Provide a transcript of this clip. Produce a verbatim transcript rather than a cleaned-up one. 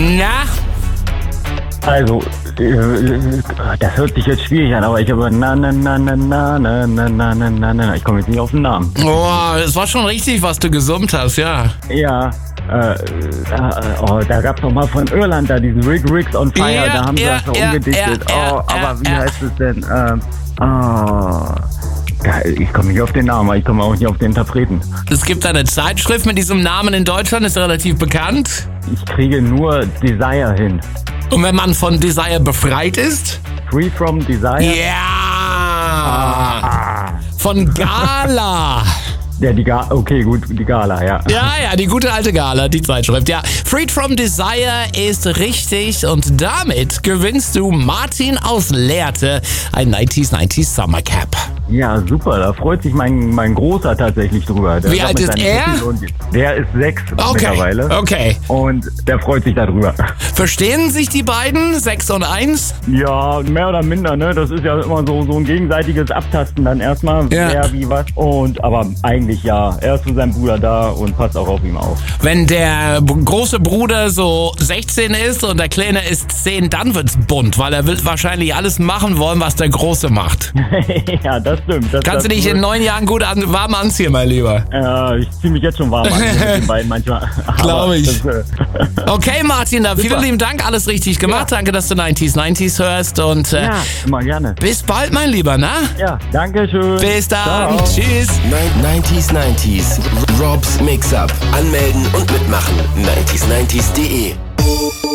Na? Also, äh, das hört sich jetzt schwierig an, aber ich habe na na na na na na na na na na na. Ich komme jetzt nicht auf den Namen. Oh, es war schon richtig, was du gesummt hast, ja. Ja. Äh, da, oh, da gab es doch mal von Irland da diesen Rig Rigs on Fire, Ja, da haben sie ja, das so ja, umgedichtet. ja, oh, ja, aber wie ja. heißt es denn? Ähm, oh, geil, ich komme nicht auf den Namen, aber ich komme auch nicht auf den Interpreten. Es gibt eine Zeitschrift mit diesem Namen in Deutschland, ist relativ bekannt. Ich kriege nur Desire hin. Und wenn man von Desire befreit ist? Free from Desire? Ja! Ah, Von Gala! ja, die Gala, okay, gut, die Gala, ja. Ja, ja, die gute alte Gala, die Zeitschrift. Ja, Freed from Desire ist richtig und damit gewinnst du Martin aus Lehrte ein neunziger neunzig Summer Cap. Ja, super, da freut sich mein, mein Großer tatsächlich drüber. Der Wie hat alt mit ist seinen er? Puppies und- Der ist sechs Okay, mittlerweile. okay. Und der freut sich darüber. Verstehen sich die beiden, sechs und eins? Ja, mehr oder minder, ne? Das ist ja immer so, so ein gegenseitiges Abtasten dann erstmal, Ja. wer wie was. Und aber eigentlich ja, er ist für seinen Bruder da und passt auch auf ihn auf. Wenn der b- große Bruder so sechzehn ist und der Kleine ist zehn, dann wird's bunt, weil er will wahrscheinlich alles machen wollen, was der Große macht. Ja, das stimmt. Das, Kannst du das dich in neun Jahren gut an, warm anziehen, mein Lieber? Ja, ich zieh mich jetzt schon warm an mit den beiden manchmal. Aber Glaub ich. Das, äh, Okay, Martin, dann vielen Super. lieben Dank, alles richtig gemacht. Ja. Danke, dass du neunziger neunzig hörst und äh, ja, immer gerne. bis bald, mein Lieber, na? Ja, danke schön. Bis dann, Ciao. tschüss. neunziger neunzig Robs Mix-Up. Anmelden und mitmachen. neunzig neunzig punkt de